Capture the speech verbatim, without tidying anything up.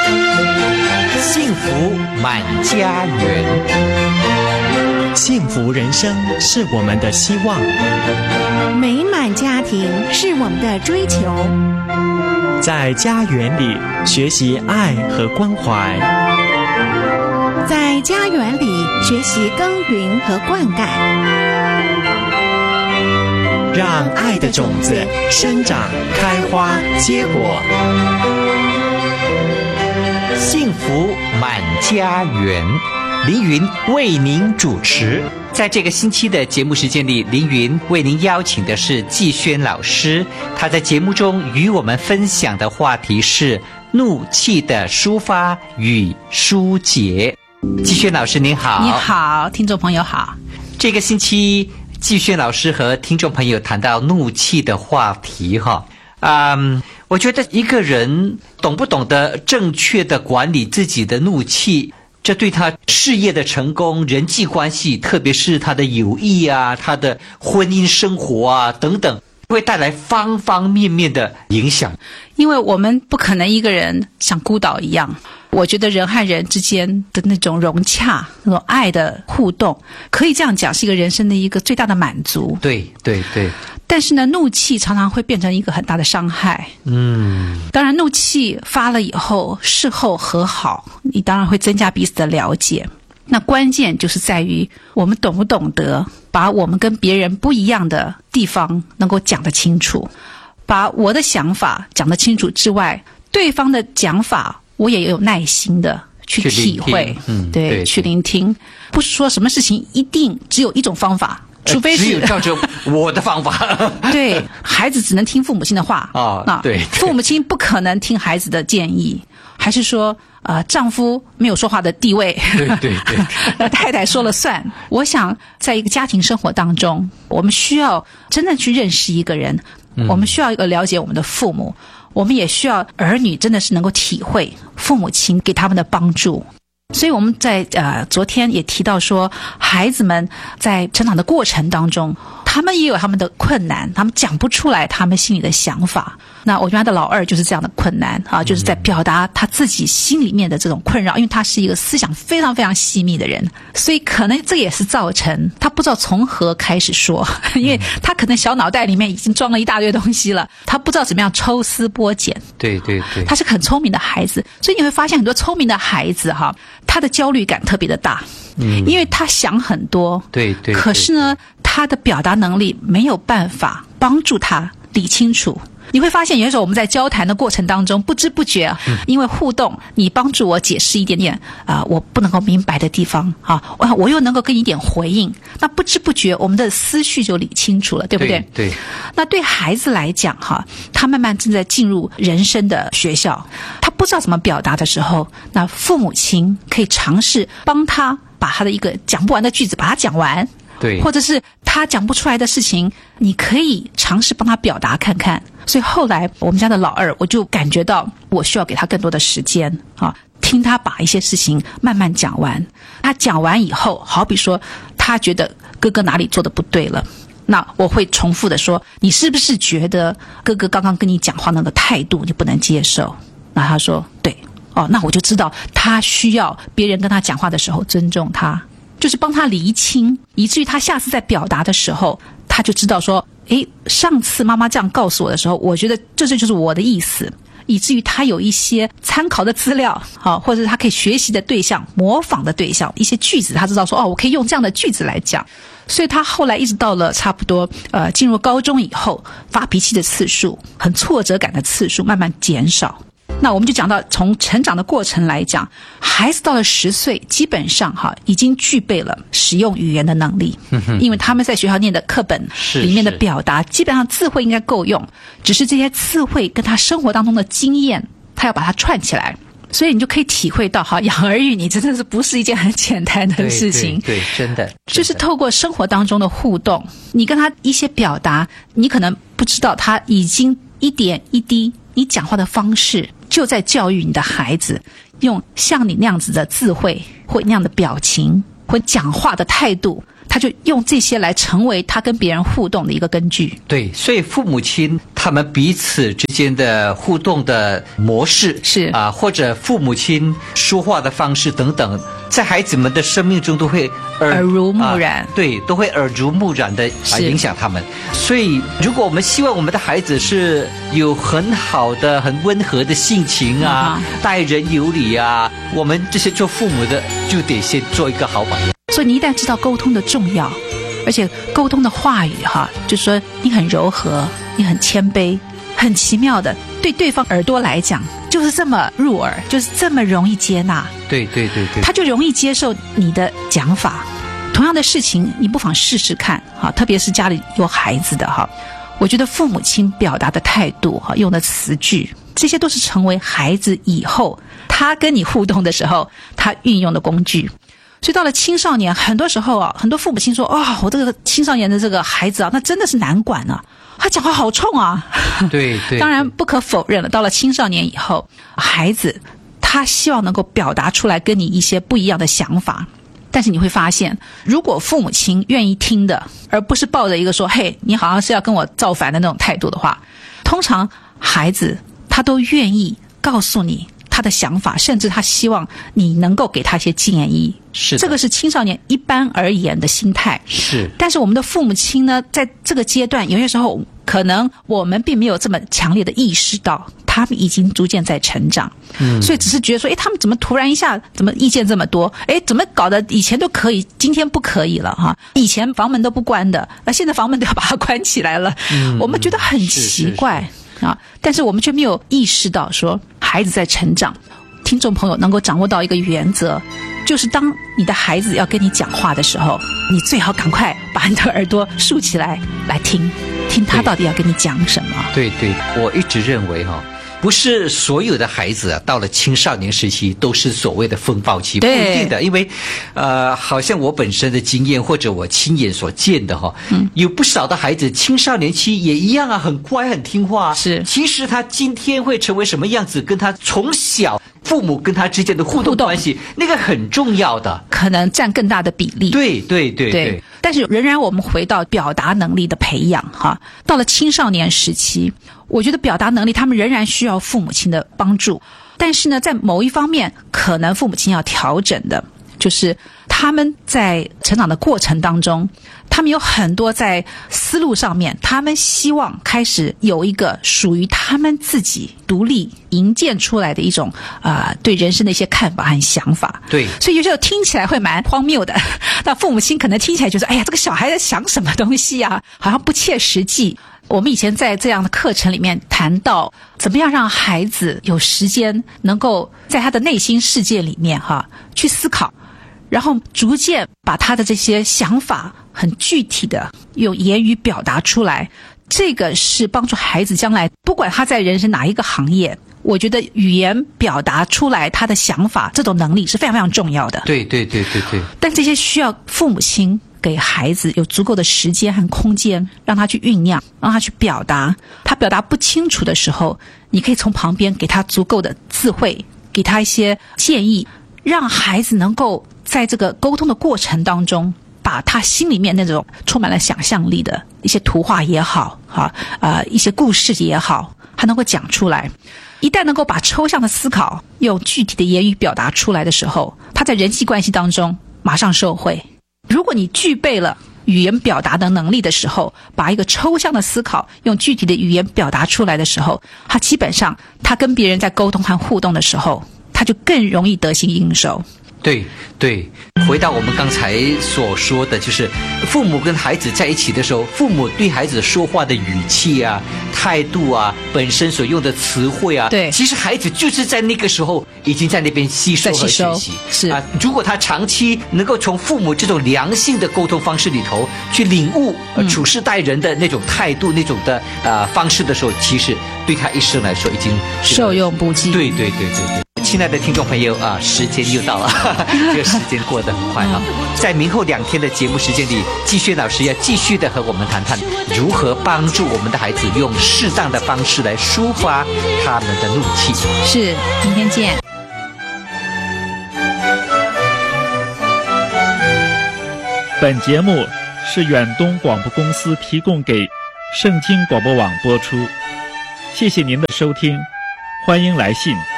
幸福满家园， 幸福人生是我们的希望， 美满家庭是我们的追求。 在家园里学习爱和关怀， 在家园里学习耕耘和灌溉， 让爱的种子生长、开花、结果。 幸福满家园，凌云为您主持。在这个星期的节目时间里，凌云为您邀请的是季轩老师，他在节目中与我们分享的话题是怒气的抒发与疏解。季轩老师您好。 你好，听众朋友好。 这个星期季轩老师和听众朋友谈到怒气的话题哈，嗯，我觉得一个人懂不懂得正确的管理自己的怒气，这对他事业的成功、人际关系，特别是他的友谊啊、他的婚姻生活啊等等，会带来方方面面的影响。 因为我们不可能一个人像孤岛一样，我觉得人和人之间的那种融洽、那种爱的互动，可以这样讲，是一个人生的一个最大的满足。 对对对。 但是呢，怒气常常会变成一个很大的伤害。 嗯， 当然，怒气发了以后，事后和好，你当然会增加彼此的了解。那关键就是在于我们懂不懂得把我们跟别人不一样的地方能够讲得清楚，把我的想法讲得清楚之外，对方的讲法我也有耐心的去体会， 嗯， 对， 对， 去聆听。不是说什么事情一定只有一种方法，除非是、 呃、只有照着我的方法。 对，孩子只能听父母亲的话啊、哦，对， 父母亲不可能听孩子的建议，还是说呃，丈夫没有说话的地位， 对对对， 太太说了算。我想在一个家庭生活当中，我们需要真正去认识一个人，嗯、我们需要一个了解我们的父母，我们也需要儿女真的是能够体会父母亲给他们的帮助。所以我们在呃昨天也提到说，孩子们在成长的过程当中，他们也有他们的困难，他们讲不出来他们心里的想法。那我觉得他的老二就是这样的困难啊，就是在表达他自己心里面的这种困扰，因为他是一个思想非常非常细密的人，所以可能这也是造成他不知道从何开始说，因为他可能小脑袋里面已经装了一大堆东西了，他不知道怎么样抽丝剥茧。 对对对， 他是很聪明的孩子，所以你会发现很多聪明的孩子哈，他的焦虑感特别的大，嗯，因为他想很多， 对 对, 对， 可是呢，他的表达能力没有办法帮助他理清楚。你会发现有时候我们在交谈的过程当中，不知不觉、啊嗯、因为互动，你帮助我解释一点点啊、呃，我不能够明白的地方啊，我又能够给你一点回应，那不知不觉我们的思绪就理清楚了，对不对？ 对。对， 那对孩子来讲哈，他慢慢正在进入人生的学校，他不知道怎么表达的时候，那父母亲可以尝试帮他把他的一个讲不完的句子把它讲完。 对， 或者是他讲不出来的事情，你可以尝试帮他表达看看。所以后来我们家的老二，我就感觉到我需要给他更多的时间啊，听他把一些事情慢慢讲完。他讲完以后，好比说他觉得哥哥哪里做的不对了，那我会重复的说，你是不是觉得哥哥刚刚跟你讲话那个态度你不能接受？那他说对，哦，那我就知道他需要别人跟他讲话的时候尊重他，就是帮他厘清，以至于他下次在表达的时候，他就知道说，诶，上次妈妈这样告诉我的时候，我觉得这这就是我的意思，以至于他有一些参考的资料，好，或者是他可以学习的对象、模仿的对象，一些句子，他知道说，哦，我可以用这样的句子来讲。所以他后来一直到了差不多呃进入高中以后，发脾气的次数、很挫折感的次数慢慢减少。那我们就讲到从成长的过程来讲，孩子到了十岁，基本上哈已经具备了使用语言的能力，因为他们在学校念的课本里面的表达，基本上词汇应该够用，只是这些词汇跟他生活当中的经验，他要把它串起来。所以你就可以体会到哈，养儿育女真的是不是一件很简单的事情。 对，对对，真的， 就是透过生活当中的互动，你跟他一些表达，你可能不知道他已经一点一滴，你讲话的方式就在教育你的孩子，用像你那样子的智慧或那样的表情或讲话的态度，他他就用这些来成为他跟别人互动的一个根据。 对，所以父母亲他们彼此之间的互动的模式是啊，或者父母亲说话的方式等等，在孩子们的生命中都会耳耳濡目染、 啊，对，都会耳濡目染的啊影响他们。所以，如果我们希望我们的孩子是有很好的、很温和的性情啊，嗯、待人有礼啊，我们这些做父母的就得先做一个好榜样。 所以你一旦知道沟通的重要，而且沟通的话语哈，就是说你很柔和，你很谦卑，很奇妙的，对对方耳朵来讲就是这么入耳，就是这么容易接纳。 对对对对， 他就容易接受你的讲法。同样的事情，你不妨试试看哈，特别是家里有孩子的哈，我觉得父母亲表达的态度哈，用的词句，这些都是成为孩子以后他跟你互动的时候他运用的工具。所以到了青少年，很多时候啊，很多父母亲说：“哦，我这个青少年的这个孩子啊，那真的是难管啊，他讲话好冲啊。” 对对。 当然不可否认了，到了青少年以后，孩子他希望能够表达出来跟你一些不一样的想法。但是你会发现，如果父母亲愿意听的，而不是抱着一个说：“嘿，你好像是要跟我造反的那种态度的话，通常孩子他都愿意告诉你他的想法，甚至他希望你能够给他一些建议。 是， 这个是青少年一般而言的心态。 是， 但是我们的父母亲呢，在这个阶段，有些时候可能我们并没有这么强烈的意识到，他们已经逐渐在成长。嗯，所以只是觉得说，哎，他们怎么突然一下，怎么意见这么多？哎，怎么搞得以前都可以，今天不可以了哈？以前房门都不关的，那现在房门都要把它关起来了。嗯，我们觉得很奇怪。是是是啊，但是我们却没有意识到说孩子在成长。听众朋友能够掌握到一个原则，就是当你的孩子要跟你讲话的时候，你最好赶快把你的耳朵竖起来来听听他到底要跟你讲什么。 对对，我一直认为哈，不是所有的孩子啊，到了青少年时期都是所谓的风暴期，不一定的。因为呃，好像我本身的经验或者我亲眼所见的哈，嗯，有不少的孩子青少年期也一样啊，很乖很听话。是，其实他今天会成为什么样子，跟他从小父母跟他之间的互动关系，那个很重要的， 可能占更大的比例。 对对对 对, 对。 但是仍然我们回到表达能力的培养哈，到了青少年时期，我觉得表达能力他们仍然需要父母亲的帮助。但是呢，在某一方面，可能父母亲要调整的，就是他们在成长的过程当中，他们有很多在思路上面，他们希望开始有一个属于他们自己独立营建出来的一种啊、呃、对人生的一些看法和想法。 对， 所以有时候听起来会蛮荒谬的，那父母亲可能听起来就是哎呀，这个小孩在想什么东西啊，好像不切实际。我们以前在这样的课程里面谈到，怎么样让孩子有时间能够在他的内心世界里面哈去思考，然后逐渐把他的这些想法很具体的用言语表达出来。这个是帮助孩子将来不管他在人生哪一个行业，我觉得语言表达出来他的想法这种能力是非常非常重要的。 对对对对对。 但这些需要父母亲给孩子有足够的时间和空间，让他去酝酿，让他去表达。他表达不清楚的时候，你可以从旁边给他足够的智慧，给他一些建议，让孩子能够在这个沟通的过程当中，把他心里面那种充满了想象力的一些图画也好，哈，呃，一些故事也好，他能够讲出来。一旦能够把抽象的思考用具体的言语表达出来的时候，他在人际关系当中马上受惠。如果你具备了语言表达的能力的时候，把一个抽象的思考用具体的语言表达出来的时候，他基本上他跟别人在沟通和互动的时候，他就更容易得心应手。 对对，回到我们刚才所说的，就是父母跟孩子在一起的时候，父母对孩子说话的语气啊、态度啊、本身所用的词汇啊， 对， 其实孩子就是在那个时候已经在那边吸收和学习。 是啊， 如果他长期能够从父母这种良性的沟通方式里头去领悟、呃、处事待人的那种态度、那种的呃方式的时候，其实对他一生来说已经受用不尽。 对对对对对。亲爱的听众朋友啊，时间又到了，这个时间过得很快啊。在明后两天的节目时间里，季轩老师要继续的和我们谈谈如何帮助我们的孩子用适当的方式来抒发他们的怒气。 是，明天见。 本本节目是远东广播公司提供给圣经广播网播出，谢谢您的收听，欢迎来信。